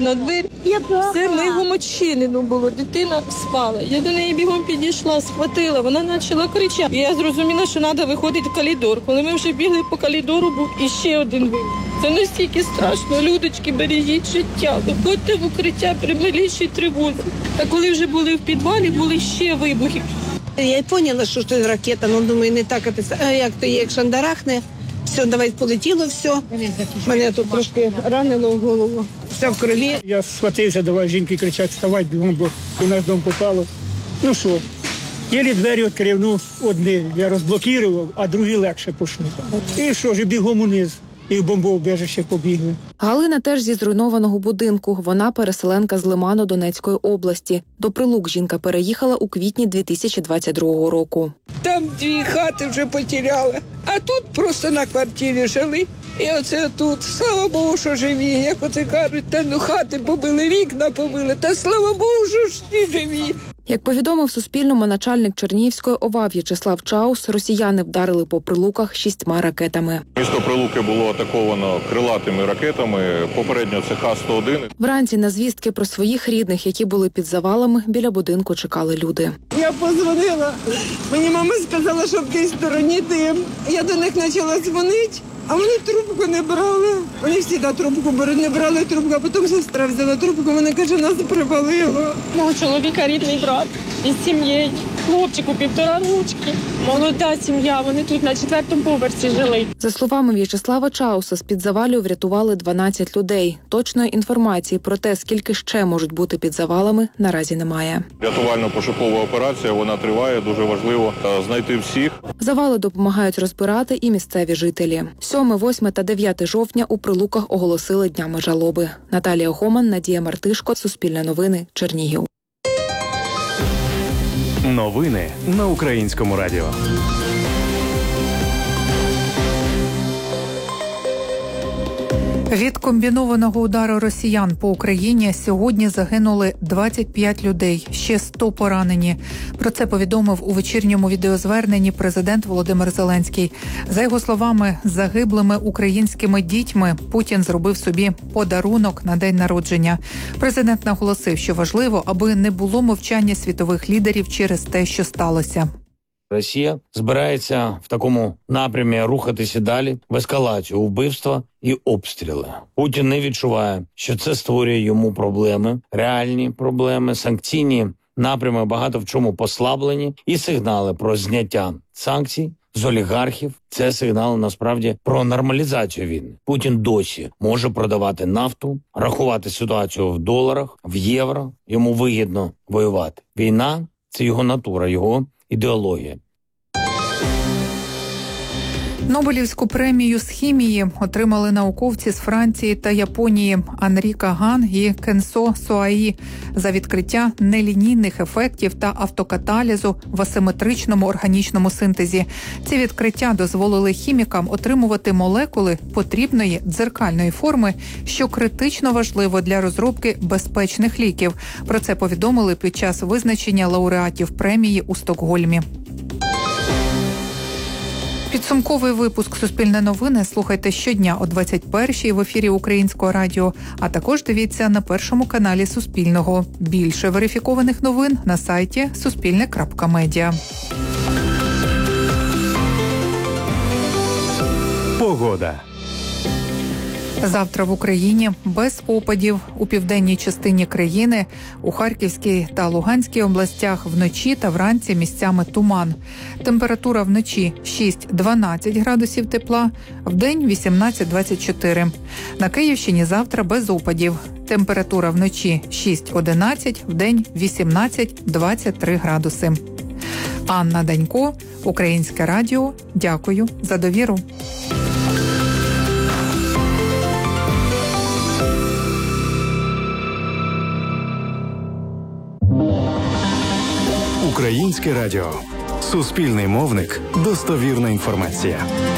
вікна, двері. Все мигом очинено було, дитина спала. Я до неї бігом підійшла, схватила, вона почала кричати. Я зрозуміла, що треба виходити в коридор. Коли ми вже бігли по коридору, був іще один вибух. Це настільки страшно. Людочки, бережіть життя, виходьте в укриття при малейшій тривозі. А коли вже були в підвалі, були ще вибухи. Я й поняла, що це ракета, але думаю, не так, як то є, як шандарахне. Все, давай полетіло все. Мене тут трошки ранило в голову. Все в крові. Я схватився, давай жінки кричать, вставай, бігом, бо в наш дом попало. Ну що, єлі двері відкрив, ну одні я розблокував, а другі легше пішли. І що ж, бігом униз. І в бомбоубіжище побігли. Галина теж зі зруйнованого будинку. Вона переселенка з Лиману Донецької області. До Прилук жінка переїхала у квітні 2022 року. Там 2 хати вже потеряли, а тут просто на квартирі жили. І оце тут, слава Богу, що живі, як оце кажуть, та ну хати побили, вікна побили, та слава Богу, що ж всі живі. Як повідомив Суспільному начальник Чернігівської ОВА В'ячеслав Чаус, росіяни вдарили по Прилуках 6 ракетами. Місто Прилуки було атаковано крилатими ракетами, попередньо це Х-101. Вранці на звістки про своїх рідних, які були під завалами, біля будинку чекали люди. Я подзвонила, мені мама сказала, що в тій стороні дим. Я до них почала дзвонити, а вони трубку не брали. Вони всі трубку беруть, не брали трубку, а потім сестра взяла трубку, вона каже, нас привалило. Мого чоловіка рідний брат із сім'єю, хлопчику 1,5 рочки. Молода сім'я, вони тут на 4-му поверсі жили. За словами В'ячеслава Чауса, з-під завалів врятували 12 людей. Точної інформації про те, скільки ще можуть бути під завалами, наразі немає. Рятувально-пошукова операція, вона триває, дуже важливо знайти всіх. Завали допомагають розбирати і місцеві жителі. 7, 8 та 9 жовтня у Прилуках оголосили днями жалоби. Наталія Гоман, Надія Мартишко, Суспільне новини, Чернігів. Новини на Українському радіо. Від комбінованого удару росіян по Україні сьогодні загинули 25 людей, ще 100 поранені. Про це повідомив у вечірньому відеозверненні президент Володимир Зеленський. За його словами, загиблими українськими дітьми Путін зробив собі подарунок на день народження. Президент наголосив, що важливо, аби не було мовчання світових лідерів через те, що сталося. Росія збирається в такому напрямі рухатися далі в ескалацію, вбивства і обстріли. Путін не відчуває, що це створює йому проблеми, реальні проблеми, санкційні напрями багато в чому послаблені і сигнали про зняття санкцій з олігархів. Це сигнал насправді про нормалізацію війни. Путін досі може продавати нафту, рахувати ситуацію в доларах, в євро. Йому вигідно воювати. Війна – це його натура, його ідеологія. Нобелівську премію з хімії отримали науковці з Франції та Японії Анрі Каган і Кенсо Суаї за відкриття нелінійних ефектів та автокаталізу в асиметричному органічному синтезі. Ці відкриття дозволили хімікам отримувати молекули потрібної дзеркальної форми, що критично важливо для розробки безпечних ліків. Про це повідомили під час визначення лауреатів премії у Стокгольмі. Підсумковий випуск «Суспільне новини» слухайте щодня о 21-й в ефірі Українського радіо, а також дивіться на першому каналі Суспільного. Більше верифікованих новин на сайті suspilne.media. Погода. Завтра в Україні без опадів. У південній частині країни, у Харківській та Луганській областях вночі та вранці місцями туман. Температура вночі 6-12 градусів тепла, вдень 18-24. На Київщині завтра без опадів. Температура вночі 6-11, вдень 18-23 градуси. Анна Данько, Українське радіо. Дякую за довіру. Українське радіо. Суспільний мовник. Достовірна інформація.